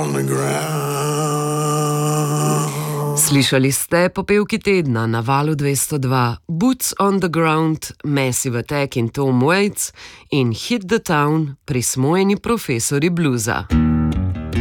on the ground. Slišali ste popevki tedna na Valu 202, Boots on the Ground, Massive Attack in Tom Waits in Hit the Town, prismojeni profesori bluza.